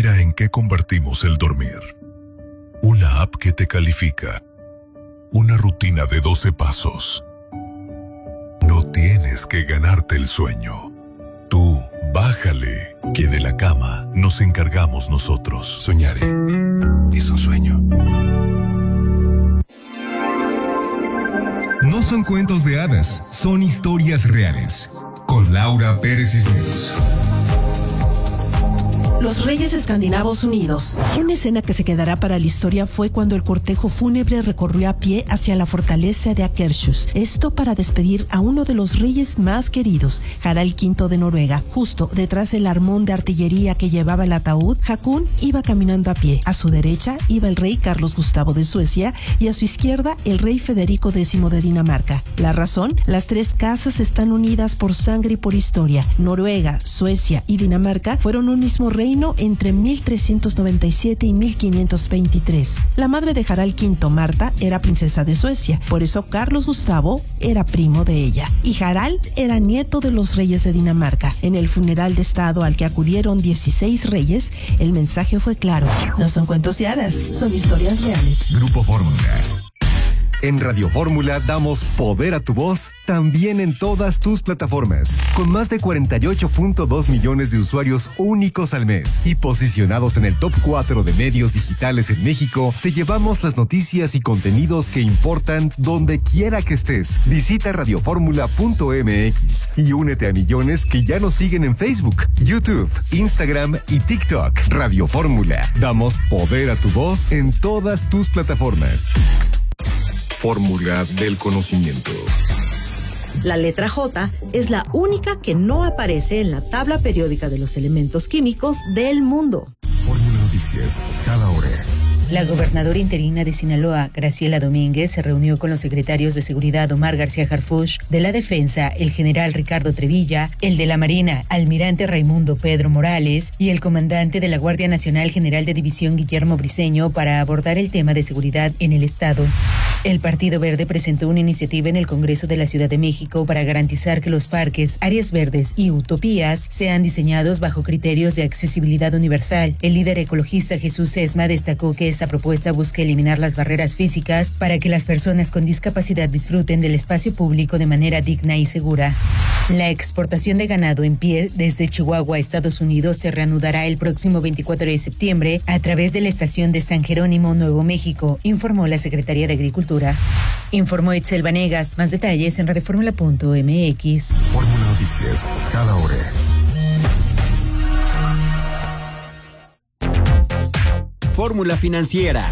Mira en qué convertimos el dormir. Una app que te califica. Una rutina de 12 pasos. No tienes que ganarte el sueño. Tú, bájale, que de la cama nos encargamos nosotros. Soñaré. Es un sueño. No son cuentos de hadas, son historias reales. Con Laura Pérez Cisneros. Los Reyes Escandinavos Unidos. Una escena que se quedará para la historia fue cuando el cortejo fúnebre recorrió a pie hacia la fortaleza de Akershus. Esto para despedir a uno de los reyes más queridos, Harald V de Noruega. Justo detrás del armón de artillería que llevaba el ataúd, Hakon iba caminando a pie. A su derecha iba el rey Carlos Gustavo de Suecia y a su izquierda el rey Federico X de Dinamarca. La razón, las tres casas están unidas por sangre y por historia. Noruega, Suecia y Dinamarca fueron un mismo reino entre 1397 y 1523. La madre de Harald V, Marta, era princesa de Suecia, por eso Carlos Gustavo era primo de ella. Y Harald era nieto de los reyes de Dinamarca. En el funeral de estado al que acudieron 16 reyes, el mensaje fue claro. No son cuentos de hadas, son historias reales. Grupo Fórmula. En Radio Fórmula damos poder a tu voz también en todas tus plataformas. Con más de 48.2 millones de usuarios únicos al mes y posicionados en el top 4 de medios digitales en México, te llevamos las noticias y contenidos que importan donde quiera que estés. Visita radioformula.mx y únete a millones que ya nos siguen en Facebook, YouTube, Instagram y TikTok. Radio Fórmula. Damos poder a tu voz en todas tus plataformas. Fórmula del conocimiento. La letra J es la única que no aparece en la tabla periódica de los elementos químicos del mundo. Fórmula Noticias, cada hora. La gobernadora interina de Sinaloa, Graciela Domínguez, se reunió con los secretarios de Seguridad Omar García Harfuch, de la Defensa, el general Ricardo Trevilla, el de la Marina, almirante Raimundo Pedro Morales, y el comandante de la Guardia Nacional General de División Guillermo Briceño para abordar el tema de seguridad en el estado. El Partido Verde presentó una iniciativa en el Congreso de la Ciudad de México para garantizar que los parques, áreas verdes y utopías sean diseñados bajo criterios de accesibilidad universal. El líder ecologista Jesús Sesma destacó que esta propuesta busca eliminar las barreras físicas para que las personas con discapacidad disfruten del espacio público de manera digna y segura. La exportación de ganado en pie desde Chihuahua a Estados Unidos se reanudará el próximo 24 de septiembre a través de la estación de San Jerónimo, Nuevo México, informó la Secretaría de Agricultura. Informó Itzel Vanegas. Más detalles en radioformula.mx. Fórmula Noticias, cada hora. Fórmula Financiera.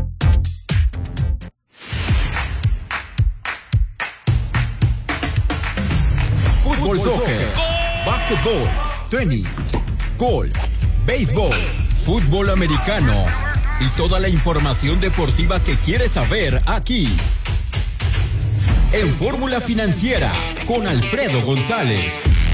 Fútbol, soccer, básquetbol, tenis, golf, béisbol, fútbol americano y toda la información deportiva que quieres saber aquí. En Fórmula Financiera con Alfredo González.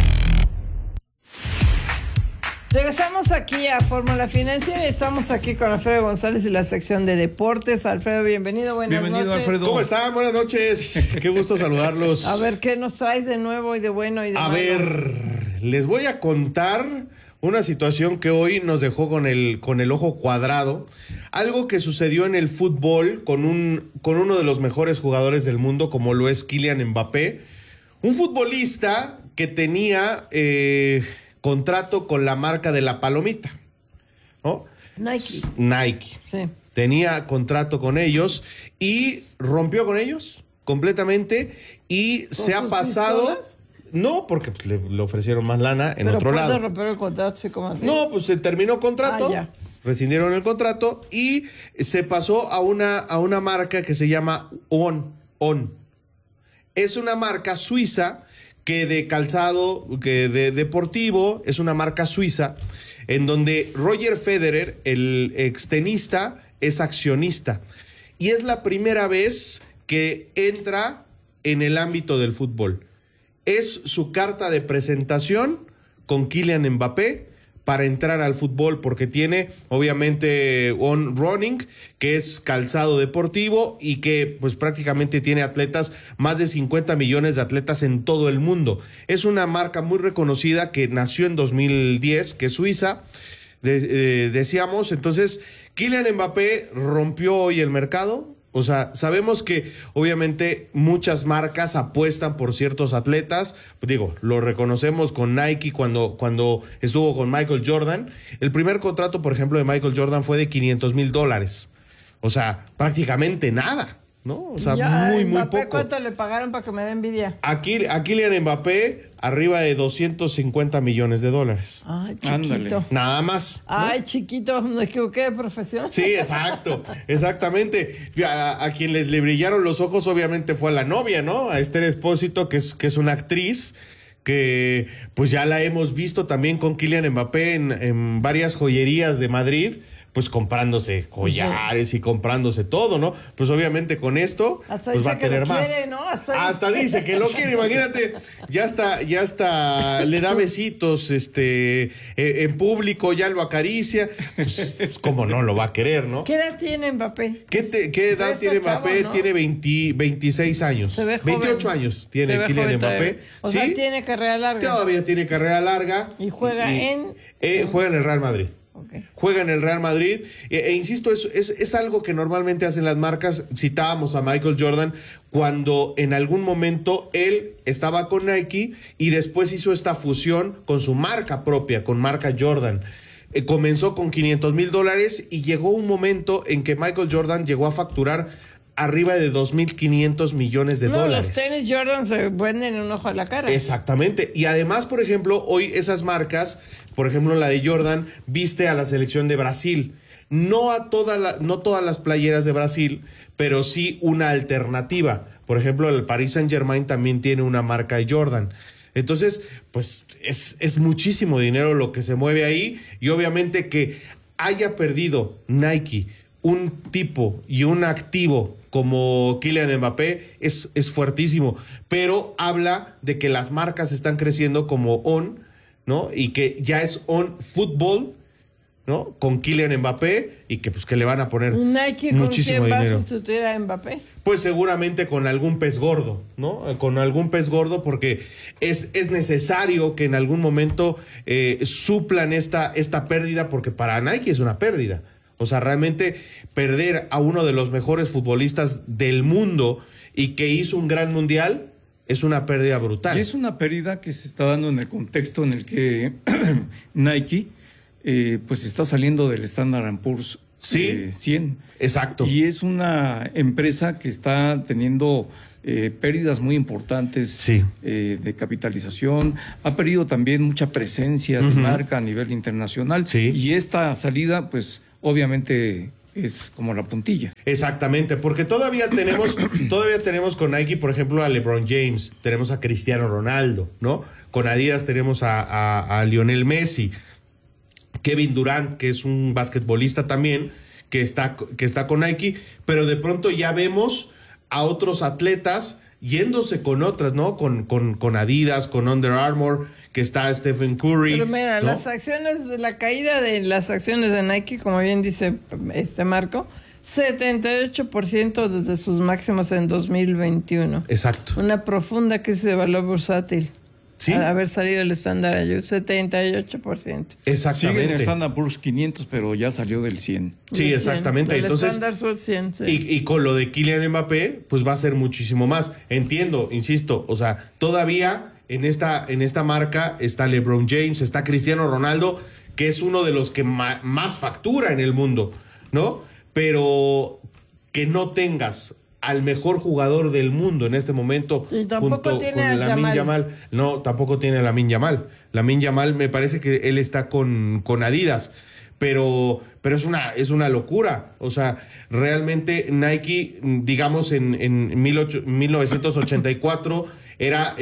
Regresamos aquí a Fórmula Financiera. Estamos aquí con Alfredo González y la sección de deportes. Alfredo, bienvenido, buenas noches. Bienvenido, Alfredo. ¿Cómo están? Buenas noches. Qué gusto saludarlos. A ver, ¿qué nos traes de nuevo y de bueno y de malo? A ver, les voy a contar una situación que hoy nos dejó con el ojo cuadrado. Algo que sucedió en el fútbol con uno de los mejores jugadores del mundo, como lo es Kylian Mbappé. Un futbolista que tenía contrato con la marca de la palomita, ¿no? Nike. Sí. Tenía contrato con ellos y rompió con ellos completamente y se ha pasado... Pistolas? No, porque pues, le ofrecieron más lana en otro lado. ¿Pero puede romper el contrato? ¿Cómo así? No, pues se terminó contrato, rescindieron el contrato y se pasó a una marca que se llama On. Es una marca suiza que de calzado, que de deportivo, es una marca suiza, en donde Roger Federer, el extenista, es accionista. Y es la primera vez que entra en el ámbito del fútbol. Es su carta de presentación con Kylian Mbappé para entrar al fútbol, porque tiene obviamente On Running, que es calzado deportivo y que pues prácticamente tiene atletas, más de 50 millones de atletas en todo el mundo. Es una marca muy reconocida que nació en 2010, que es suiza. decíamos. Entonces, Kylian Mbappé rompió hoy el mercado. O sea, sabemos que obviamente muchas marcas apuestan por ciertos atletas. Digo, lo reconocemos con Nike cuando estuvo con Michael Jordan. El primer contrato, por ejemplo, de Michael Jordan fue de $500,000. O sea, prácticamente nada, ¿no? O sea, ya, muy Mbappé, poco. ¿cuánto le pagaron para que me dé envidia? A Kylian Mbappé, arriba de $250 millones. Ay, chiquito. Ándale. Nada más, ¿no? Ay, chiquito, me equivoqué de profesión. Sí, exacto, exactamente. A quien le brillaron los ojos obviamente fue a la novia, ¿no? A Esther Expósito, que es una actriz que pues ya la hemos visto también con Kylian Mbappé en varias joyerías de Madrid, pues comprándose collares y comprándose todo, ¿no? Pues obviamente con esto pues va a tener más. Quiere, ¿no? Hasta dice que lo quiere, imagínate, ya está, le da besitos en público, ya lo acaricia, pues cómo no lo va a querer, ¿no? ¿Qué edad tiene Mbappé? ¿Qué edad tiene Mbappé? Chavo, ¿no? Tiene 26 años. Se ve joven. 28 años tiene Kylian Mbappé. O ¿Sí? sea, tiene carrera larga. Todavía tiene carrera larga. Y juega juega en el Real Madrid. Okay. Juega en el Real Madrid insisto, es algo que normalmente hacen las marcas. Citábamos a Michael Jordan cuando en algún momento él estaba con Nike y después hizo esta fusión con su marca propia, con marca Jordan. Comenzó con $500,000 y llegó un momento en que Michael Jordan llegó a facturar arriba de $2,500 millones. Los tenis Jordan se venden en un ojo a la cara. Exactamente. Y además, por ejemplo, hoy esas marcas, por ejemplo, la de Jordan, viste a la selección de Brasil. No todas las playeras de Brasil, pero sí una alternativa. Por ejemplo, el Paris Saint-Germain también tiene una marca de Jordan. Entonces, pues es muchísimo dinero lo que se mueve ahí. Y obviamente que haya perdido Nike un tipo y un activo como Kylian Mbappé es fuertísimo, pero habla de que las marcas están creciendo como On, ¿no? Y que ya es On Fútbol, ¿no? Con Kylian Mbappé y que pues que le van a poner Nike muchísimo ¿con quién dinero. va a sustituir a Mbappé? Pues seguramente con algún pez gordo, ¿no? Con algún pez gordo, porque es necesario que en algún momento suplan esta pérdida, porque para Nike es una pérdida. O sea, realmente perder a uno de los mejores futbolistas del mundo y que hizo un gran mundial es una pérdida brutal. Y es una pérdida que se está dando en el contexto en el que Nike pues está saliendo del Standard & Poor's 100. Exacto. Y es una empresa que está teniendo pérdidas muy importantes de capitalización. Ha perdido también mucha presencia de marca a nivel internacional. Y esta salida, pues obviamente es como la puntilla. Exactamente, porque todavía tenemos con Nike, por ejemplo, a LeBron James, tenemos a Cristiano Ronaldo, ¿no? Con Adidas tenemos a Lionel Messi, Kevin Durant, que es un basquetbolista también, que está con Nike, pero de pronto ya vemos a otros atletas yéndose con otras, ¿no? Con Adidas, con Under Armour, que está Stephen Curry. Pero mira, ¿no? la caída de las acciones de Nike, como bien dice Marco, 78% desde sus máximos en 2021. Exacto. Una profunda crisis de valor bursátil. Sí. Al haber salido el Standard & Poor's, 78%. Exactamente. Sigue en el Standard & Poor's 500, pero ya salió del 100. Sí, exactamente. Del Entonces, Standard & 100, sí. y con lo de Kylian Mbappé, pues va a ser muchísimo más. Entiendo, insisto, o sea, todavía en esta marca está LeBron James, está Cristiano Ronaldo, que es uno de los que más factura en el mundo, ¿no? Pero que no tengas al mejor jugador del mundo en este momento junto con Lamine Yamal. No, tampoco tiene a Lamine Yamal. Lamine Yamal me parece que él está con Adidas, pero es una locura. O sea, realmente Nike, digamos, en 1984 era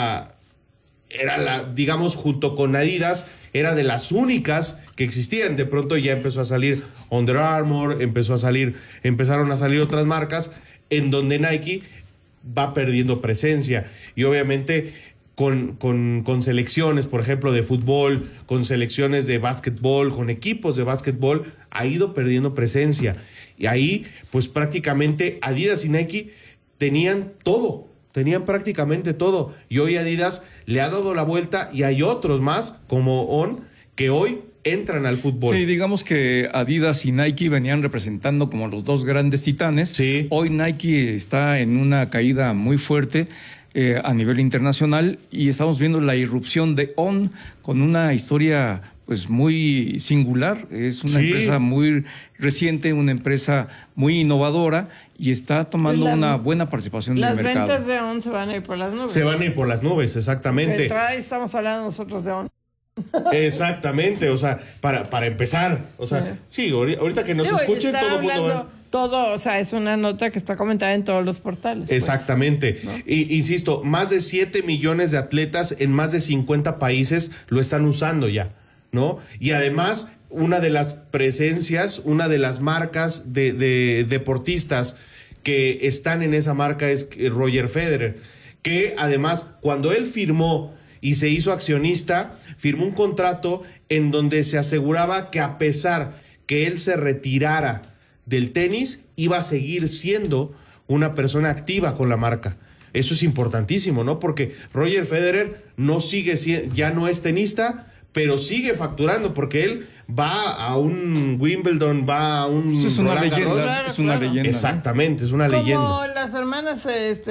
la, digamos, junto con Adidas, era de las únicas que existían. De pronto ya empezó a salir Under Armour, empezaron a salir otras marcas en donde Nike va perdiendo presencia. Y obviamente con selecciones, por ejemplo, de fútbol, con selecciones de básquetbol, con equipos de básquetbol, ha ido perdiendo presencia. Y ahí, pues prácticamente Adidas y Nike tenían prácticamente todo. Y hoy Adidas le ha dado la vuelta y hay otros más, como On, que hoy entran al fútbol. Sí, digamos que Adidas y Nike venían representando como los dos grandes titanes. Sí. Hoy Nike está en una caída muy fuerte a nivel internacional y estamos viendo la irrupción de On con una historia pues muy singular. Es una empresa muy reciente, una empresa muy innovadora y está tomando una buena participación del mercado. Las ventas de On se van a ir por las nubes. Se van a ir por las nubes, exactamente. Estamos hablando nosotros de On. Exactamente, o sea, para empezar, o sea, sí, ahorita que nos escuchen, todo el mundo va... Todo, o sea, es una nota que está comentada en todos los portales. Exactamente. Pues, ¿no? Y, insisto, más de 7 millones de atletas en más de 50 países lo están usando ya, ¿no? Y además, una de las presencias, una de las marcas de deportistas que están en esa marca es Roger Federer, que además, cuando él firmó y se hizo accionista, firmó un contrato en donde se aseguraba que a pesar que él se retirara del tenis, iba a seguir siendo una persona activa con la marca. Eso es importantísimo, ¿no? Porque Roger Federer ya no es tenista, pero sigue facturando porque él va a un Wimbledon, va a un... Eso es una Roland leyenda, Garros. es una leyenda. Exactamente, es una leyenda. Como las hermanas,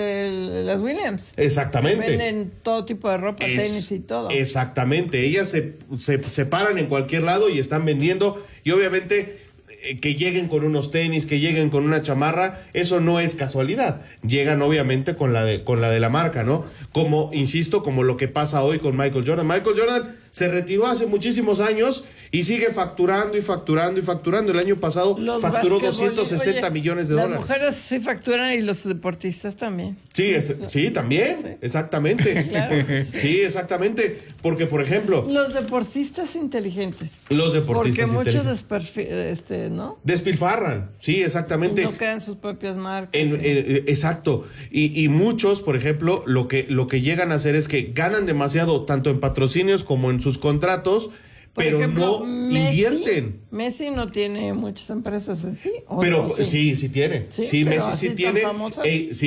las Williams. Exactamente. Venden todo tipo de ropa, tenis y todo. Exactamente, ellas se paran en cualquier lado y están vendiendo, y obviamente que lleguen con unos tenis, que lleguen con una chamarra, eso no es casualidad. Llegan obviamente con la de la marca, ¿no? Como, insisto, como lo que pasa hoy con Michael Jordan. Michael Jordan se retiró hace muchísimos años y sigue facturando y facturando y facturando. El año pasado facturó 260 millones de dólares. Las mujeres sí facturan y los deportistas también. Sí, también, sí. Exactamente. Claro. Sí, exactamente. Porque, por ejemplo... Los deportistas inteligentes. Porque muchos ¿no? Despilfarran, sí, exactamente. No crean sus propias marcas. Exacto. Y muchos, por ejemplo, lo que llegan a hacer es que ganan demasiado, tanto en patrocinios como en sus contratos, pero ejemplo, no invierten. Messi no tiene muchas empresas en sí. Pero sí tiene. Sí, Messi sí tiene. Famosas.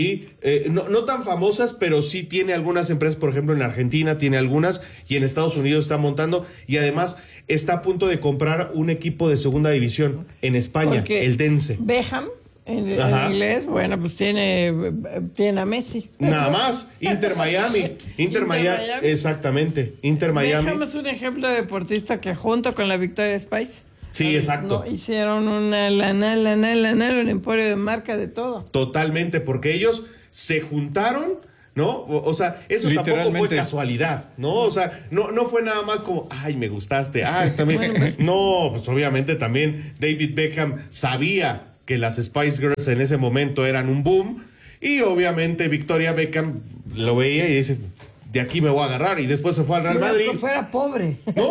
No tan famosas, pero sí tiene algunas empresas, por ejemplo, en Argentina tiene algunas y en Estados Unidos está montando, y además está a punto de comprar un equipo de segunda división en España, el Dense. Beckham. En inglés, bueno, pues tiene a Messi. Nada más. Inter Miami. Exactamente. Inter Miami. Beckham es un ejemplo de deportista que junto con la Victoria Spice. Sí, exacto. Hicieron una un emporio de marca de todo. Totalmente, porque ellos se juntaron, ¿no? O sea, eso tampoco fue casualidad, ¿no? O sea, no fue nada más como, ay, me gustaste. También. Bueno, pues, no, pues obviamente también David Beckham sabía que las Spice Girls en ese momento eran un boom, y obviamente Victoria Beckham lo veía y dice, de aquí me voy a agarrar, y después se fue al Real Madrid. Que fuera pobre. No.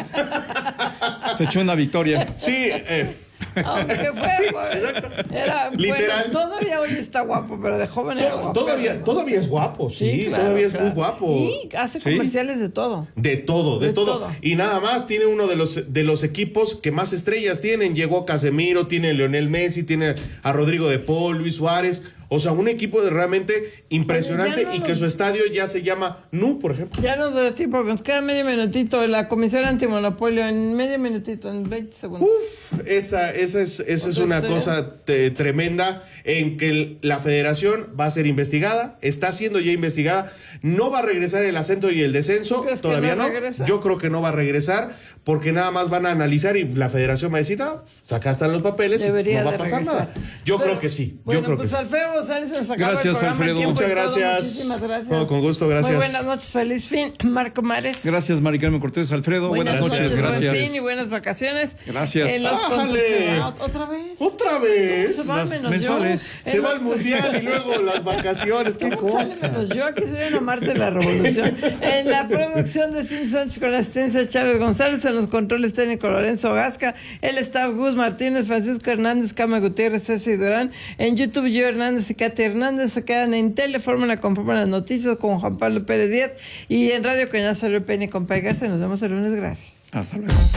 Se echó una victoria. Sí, aunque fuera exacto. Era, literal. Bueno, todavía hoy está guapo, pero de joven era guapo. Todavía es guapo, sí, claro, todavía es muy guapo. Y hace comerciales de todo. De todo. Y nada más tiene uno de los equipos que más estrellas tienen. Llegó Casemiro, tiene Lionel Messi, tiene a Rodrigo de Paul, Luis Suárez. O sea, un equipo realmente impresionante, y que su estadio ya se llama NU, por ejemplo. Ya nos dio tiempo, nos queda medio minutito. La Comisión Antimonopolio en medio minutito, en 20 segundos. Esa es una cosa tremenda, en que la federación va a ser investigada, está siendo ya investigada. No va a regresar el ascenso y el descenso, todavía no. Yo creo que no va a regresar, porque nada más van a analizar y la federación va a decir, acá están los papeles, y no va a pasar nada. Yo creo que sí. Alfredo González, se nos acaba gracias, el programa. Alfredo. Muchas gracias. Muchísimas gracias. No, con gusto, gracias. Muy buenas noches, feliz fin. Marco Mares. Gracias, Mari Carmen Cortés. Alfredo, buenas noches, gracias. Buen fin y buenas vacaciones. Gracias. ¿Otra vez? Se va menos mensuales. Se va al mundial y luego las vacaciones. ¿Qué cosa? Menos yo, aquí soy una Marte de la Revolución. En la producción de Cindy Sánchez con la asistencia de Chávez González, en los controles técnicos Lorenzo Gasca, el staff Gus Martínez, Francisco Hernández, Cama Gutiérrez, Ceci Durán. En YouTube, yo Hernández y Katy Hernández. Se quedan en Telefórmula con las noticias con Juan Pablo Pérez Díaz, y en Radio Cañas Salud Peña con Pegase. Nos vemos el lunes. Gracias. Hasta luego.